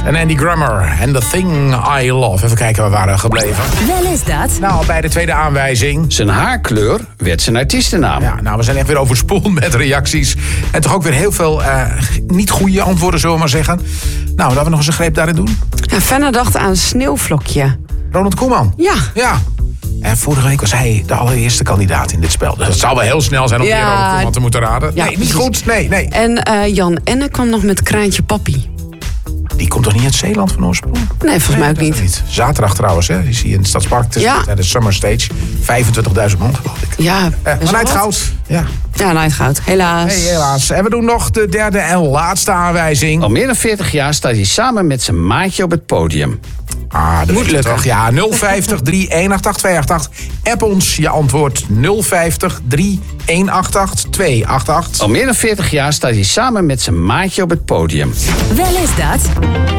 en Andy Grammer en The Thing I Love. Even kijken, waar we waren gebleven. Wel is dat. Nou, bij de tweede aanwijzing. Zijn haarkleur werd zijn artiestennaam. Ja, nou, we zijn echt weer overspoeld met reacties. En toch ook weer heel veel niet goede antwoorden, zullen we maar zeggen. Nou, laten we nog eens een greep daarin doen. Ja, Fenna dacht aan Sneeuwvlokje. Ronald Koeman. Ja. En vorige week was hij de allereerste kandidaat in dit spel. Dus het zou wel heel snel zijn om weer Ronald Koeman te moeten raden. Ja, nee, niet goed. Nee. En Jan Enne kwam nog met Kraantje Papi. Die komt toch niet uit Zeeland van oorsprong? Nee, volgens mij ook niet. Zaterdag trouwens, hè. Is hij in het Stadspark tijdens Summer Stage. 25.000 man, geloof ik. Ja, vanuit goud. Ja, vanuit goud. Helaas. Hey, helaas. En we doen nog de derde en laatste aanwijzing. Al meer dan 40 jaar staat hij samen met zijn maatje op het podium. Dat moet lukken. Toch? Ja, 050 318 288. App ons je antwoord 050 318 288. Al meer dan 40 jaar staat hij samen met zijn maatje op het podium. Wel is dat.